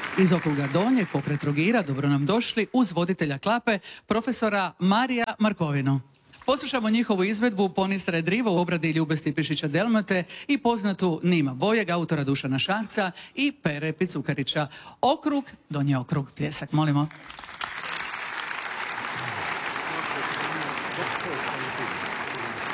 Iz okruga Donjeg pokraj Trogira dobro nam došli uz voditelja klape profesora Marija Markovinu. Poslušamo njihovu izvedbu Ponistra je drivo u obradi Ljube Stipišića Delmate i poznatu Nima Bojeg, autora Dušana Šarca i Pere Picukarića. Okrug, Donji okrug, pljesak, molimo.